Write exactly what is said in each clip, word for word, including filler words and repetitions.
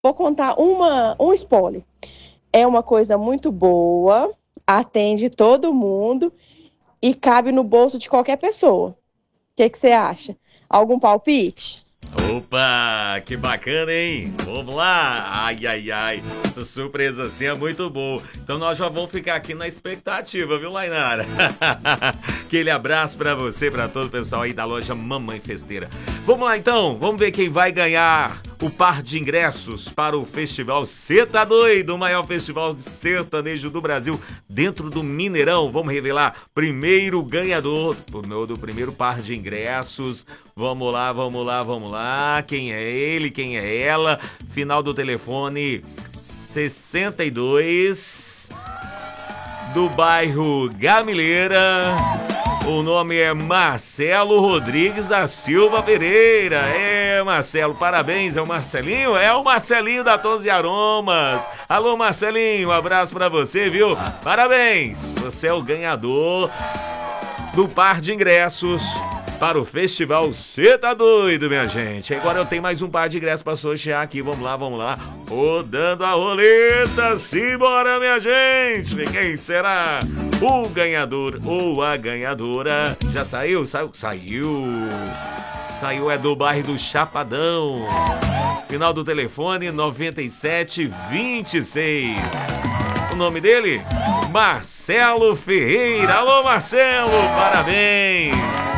Vou contar uma, um spoiler. É uma coisa muito boa, atende todo mundo e cabe no bolso de qualquer pessoa. O que que você acha? Algum palpite? Opa, que bacana, hein? Vamos lá! Ai, ai, ai, essa surpresa assim é muito boa. Então nós já vamos ficar aqui na expectativa, viu, Lainara? Aquele abraço pra você, pra todo o pessoal aí da loja Mamãe Festeira. Vamos lá então, vamos ver quem vai ganhar o par de ingressos para o Festival Cê Tá Doido, o maior festival sertanejo do Brasil, dentro do Mineirão. Vamos revelar primeiro ganhador do, do primeiro par de ingressos. Vamos lá, vamos lá, vamos lá. Quem é ele, quem é ela? Final do telefone sessenta e dois, do bairro Gamileira. O nome é Marcelo Rodrigues da Silva Pereira. É, Marcelo, parabéns. É o Marcelinho? É o Marcelinho da Tons e Aromas. Alô, Marcelinho, um abraço pra você, viu? Parabéns. Você é o ganhador do par de ingressos para o Festival Cê Tá Doido, minha gente. Agora eu tenho mais um par de ingressos para sortear aqui. Vamos lá, vamos lá. Rodando a roleta. Simbora, minha gente. Quem será o ganhador ou a ganhadora? Já saiu? Saiu? Saiu. Saiu, é do bairro do Chapadão. Final do telefone noventa e sete vinte e seis. O nome dele? Marcelo Ferreira. Alô, Marcelo, parabéns.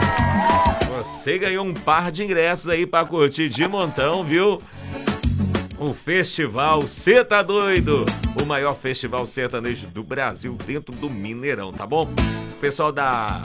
Você ganhou um par de ingressos aí pra curtir de montão, viu? O Festival Cê Tá Doido, o maior festival sertanejo do Brasil, dentro do Mineirão, tá bom? O pessoal da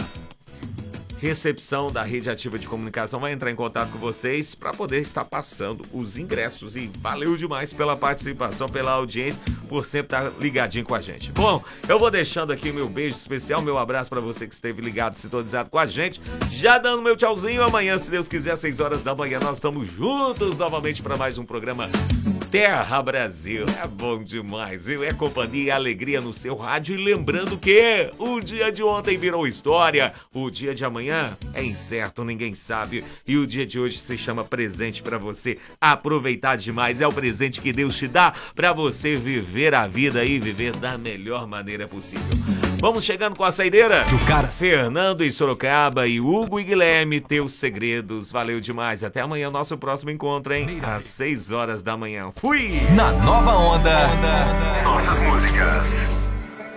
recepção da Rede Ativa de Comunicação vai entrar em contato com vocês para poder estar passando os ingressos. E valeu demais pela participação, pela audiência, por sempre estar ligadinho com a gente. Bom, eu vou deixando aqui meu beijo especial, meu abraço para você que esteve ligado, sintonizado com a gente. Já dando meu tchauzinho, amanhã, se Deus quiser, às seis horas da manhã, nós estamos juntos novamente para mais um programa Terra Brasil. É bom demais, viu? É companhia e alegria no seu rádio. E lembrando que o dia de ontem virou história, o dia de amanhã é incerto, ninguém sabe. E o dia de hoje se chama presente para você aproveitar demais. É o presente que Deus te dá para você viver a vida e viver da melhor maneira possível. Vamos chegando com a saideira. Fernando em Sorocaba e Hugo e Guilherme, teus segredos. Valeu demais. Até amanhã, nosso próximo encontro, hein? Às seis horas da manhã. Fui! Na nova onda. Nossas músicas.